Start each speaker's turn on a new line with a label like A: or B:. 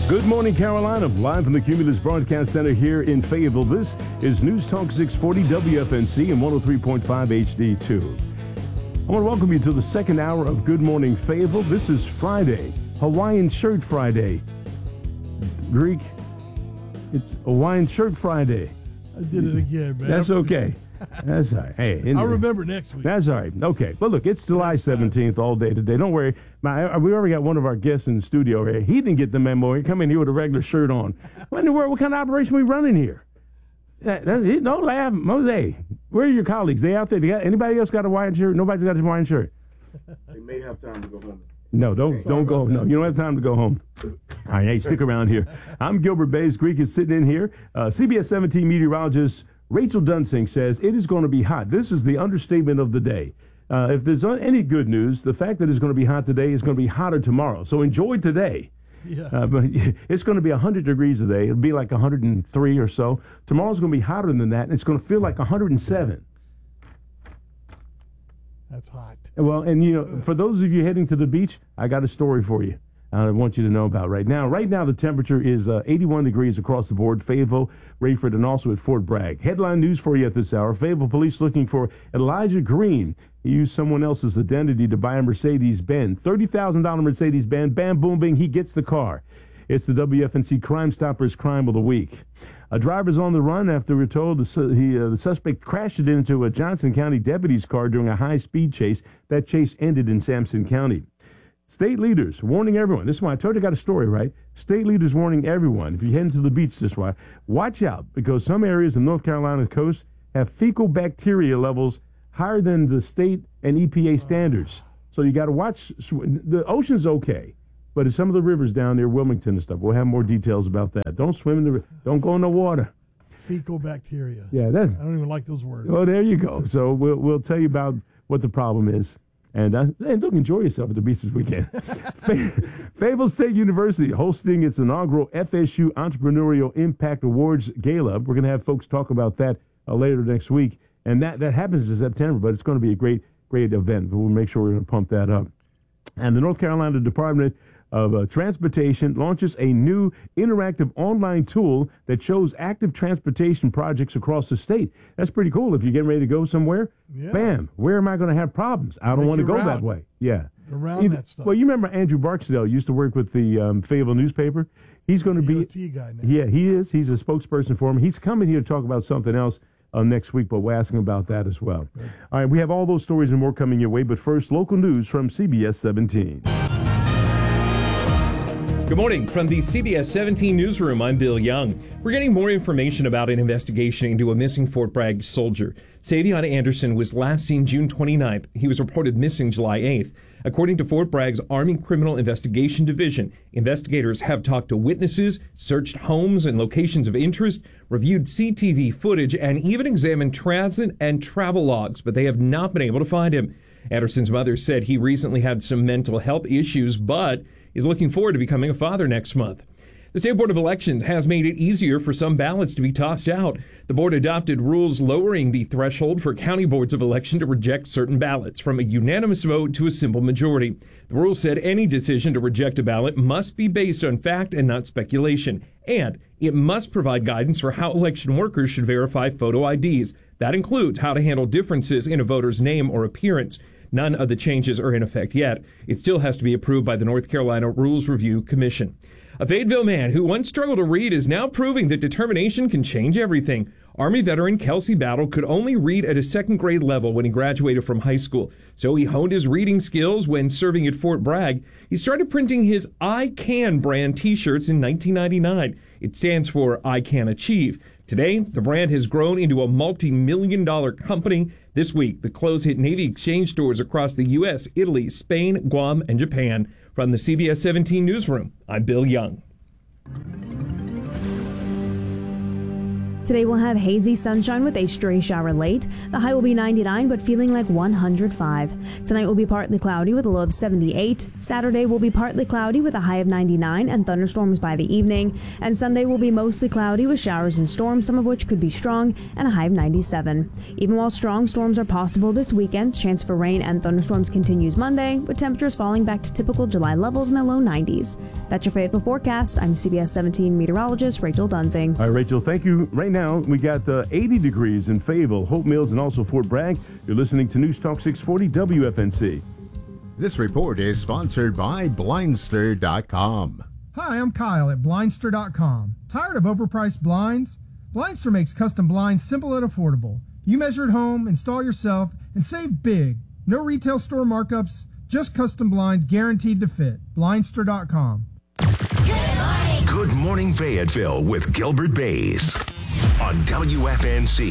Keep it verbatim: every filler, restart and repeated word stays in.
A: Good morning, Carolina. Live from the Cumulus Broadcast Center here in Fayetteville. This is News Talk six forty W F N C and one oh three point five H D two. I want to welcome you to the second hour of Good Morning Fayetteville. This is Friday, Hawaiian Shirt Friday. Greek, it's Hawaiian Shirt Friday.
B: I did it again, man.
A: That's okay. That's all right. Hey,
B: I'll remember next week.
A: That's all right. Okay. But look, it's July seventeenth all day today. Don't worry. My, we already got one of our guests in the studio here. He didn't get the memo. He come in here with a regular shirt on. What in the world? What kind of operation are we running here? That, that's it. Don't laugh. Jose, where are your colleagues? They out there? They got, anybody else got a Hawaiian shirt? Nobody's got a Hawaiian shirt.
C: They may have time to go home.
A: No, don't
C: Okay.
A: don't go. No, you don't have time to go home. All right, hey, stick around here. I'm Gilbert Bays. Greek is sitting in here. Uh, C B S seventeen meteorologist Rachel Dunsing says it is going to be hot. This is the understatement of the day. Uh, if there's any good news, the fact that it's going to be hot today is going to be hotter tomorrow. So enjoy today.
B: Yeah.
A: Uh, but it's going to be one hundred degrees today. It'll be like one hundred three or so. Tomorrow's going to be hotter than that, and it's going to feel like one hundred seven.
B: That's hot.
A: Well, and, you know, for those of you heading to the beach, I got a story for you I want you to know about right now. Right now, the temperature is uh, eighty-one degrees across the board, Fayetteville, Rayford, and also at Fort Bragg. Headline news for you at this hour. Fayetteville police looking for Elijah Green. He used someone else's identity to buy a Mercedes-Benz. thirty thousand dollars Mercedes-Benz. Bam, boom, bing, he gets the car. It's the W F N C Crime Stoppers Crime of the Week. A driver's on the run after we're told the, su- he, uh, the suspect crashed it into a Johnson County deputy's car during a high-speed chase. That chase ended in Sampson County. State leaders warning everyone. This is why I told you I got a story, right? State leaders warning everyone, if you're heading to the beach this way, watch out, because some areas in North Carolina coast have fecal bacteria levels higher than the state and E P A standards. So you got to watch. The ocean's okay, but in some of the rivers down there, Wilmington and stuff, we'll have more details about that. Don't swim in the river. Don't go in the water.
B: Fecal bacteria.
A: Yeah, that.
B: I don't even like those words.
A: Oh, there you go. So we'll we'll tell you about what the problem is. And, uh, and look, enjoy yourself at the beach this weekend. Fayetteville State University hosting its inaugural F S U Entrepreneurial Impact Awards Gala. We're going to have folks talk about that uh, later next week. And that, that happens in September, but it's going to be a great, great event. We'll make sure we're going to pump that up. And the North Carolina Department of uh, Transportation launches a new interactive online tool that shows active transportation projects across the state. That's pretty cool. If you're getting ready to go somewhere,
B: Yeah.
A: bam, where am I going to have problems? I don't
B: Make
A: want to
B: your
A: go that
B: route.
A: way. Yeah.
B: Around
A: Either-
B: that stuff.
A: Well, you remember Andrew Barksdale used to work with the um, Fayetteville newspaper. He's going to
B: D O
A: be,
B: T guy now.
A: yeah, he is. He's a spokesperson for him. He's coming here to talk about something else uh, next week, but we're asking about that as well.
B: Good.
A: All right, we have all those stories and more coming your way, but first, local news from C B S seventeen.
D: Good morning. From the C B S seventeen newsroom, I'm Bill Young. We're getting more information about an investigation into a missing Fort Bragg soldier. Savion Anderson was last seen June twenty-ninth. He was reported missing July eighth. According to Fort Bragg's Army Criminal Investigation Division, investigators have talked to witnesses, searched homes and locations of interest, reviewed C C T V footage, and even examined transit and travel logs, but they have not been able to find him. Anderson's mother said he recently had some mental health issues, but is looking forward to becoming a father next month. The State Board of Elections has made it easier for some ballots to be tossed out. The board adopted rules lowering the threshold for county boards of election to reject certain ballots from a unanimous vote to a simple majority. The rule said any decision to reject a ballot must be based on fact and not speculation, and it must provide guidance for how election workers should verify photo I Ds. That includes how to handle differences in a voter's name or appearance. None of the changes are in effect yet. It still has to be approved by the North Carolina Rules Review Commission. A Fayetteville man who once struggled to read is now proving that determination can change everything. Army veteran Kelsey Battle could only read at a second grade level when he graduated from high school. So he honed his reading skills when serving at Fort Bragg. He started printing his I Can brand t-shirts in nineteen ninety-nine. It stands for I Can Achieve. Today, the brand has grown into a multi-million dollar company. This week, the clothes hit Navy Exchange stores across the U S, Italy, Spain, Guam, and Japan. From the C B S seventeen newsroom, I'm Bill Young.
E: Today we'll have hazy sunshine with a stray shower late. The high will be ninety-nine, but feeling like one hundred five. Tonight will be partly cloudy with a low of seventy-eight. Saturday will be partly cloudy with a high of ninety-nine and thunderstorms by the evening. And Sunday will be mostly cloudy with showers and storms, some of which could be strong, and a high of ninety-seven. Even while strong storms are possible this weekend, chance for rain and thunderstorms continues Monday, with temperatures falling back to typical July levels in the low nineties. That's your faithful forecast. I'm C B S seventeen meteorologist Rachel Dunsing.
A: All right, Rachel, thank you. Right now, we got uh, eighty degrees in Fayetteville, Hope Mills, and also Fort Bragg. You're listening to News Talk six forty W F N C.
F: This report is sponsored by Blindster dot com.
G: Hi, I'm Kyle at Blindster dot com. Tired of overpriced blinds? Blindster makes custom blinds simple and affordable. You measure at home, install yourself, and save big. No retail store markups, just custom blinds guaranteed to fit. Blindster dot com.
H: Good morning. Good morning, Fayetteville with Gilbert Bays on W F N C.